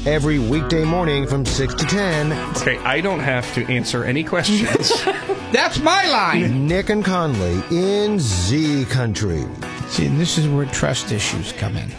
every weekday morning from 6 to 10. Okay, I don't have to answer any questions. That's my line. Nick and Conley in Z Country. See, this is where trust issues come in.